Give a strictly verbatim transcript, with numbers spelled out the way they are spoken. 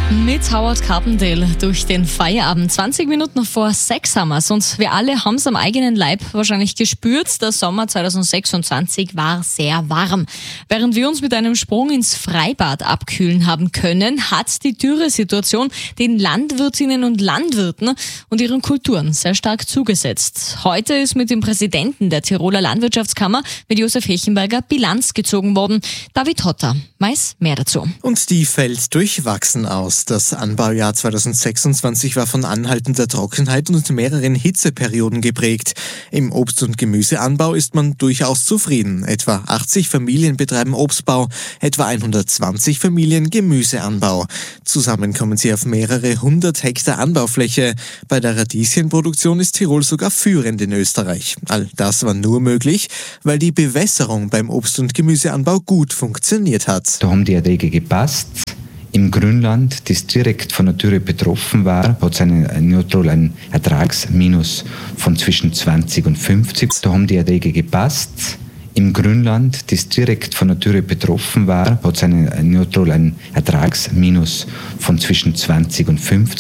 Mit Howard Carpendale durch den Feierabend. zwanzig Minuten vor sechs haben wir's und wir alle haben es am eigenen Leib wahrscheinlich gespürt. Der Sommer zwanzig sechsundzwanzig war sehr warm. Während wir uns mit einem Sprung ins Freibad abkühlen haben können, hat die Dürresituation den Landwirtinnen und Landwirten und ihren Kulturen sehr stark zugesetzt. Heute ist mit dem Präsidenten der Tiroler Landwirtschaftskammer, mit Josef Hechenberger, Bilanz gezogen worden. David Hotter weiß mehr dazu. Und die fällt durchwachsen aus. Das Anbaujahr zwanzig sechsundzwanzig war von anhaltender Trockenheit und mehreren Hitzeperioden geprägt. Im Obst- und Gemüseanbau ist man durchaus zufrieden. Etwa achtzig Familien betreiben Obstbau, etwa hundertzwanzig Familien Gemüseanbau. Zusammen kommen sie auf mehrere hundert Hektar Anbaufläche. Bei der Radieschenproduktion ist Tirol sogar führend in Österreich. All das war nur möglich, weil die Bewässerung beim Obst- und Gemüseanbau gut funktioniert hat. Da haben die Erträge gepasst. Im Grünland, das direkt von der Dürre betroffen war, hat es einen, einen Ertragsminus von zwischen zwanzig und fünfzig. Da haben die Erträge gepasst. Im Grünland, das direkt von der Dürre betroffen war, hat es einen, einen Ertragsminus von zwischen zwanzig und fünfzig.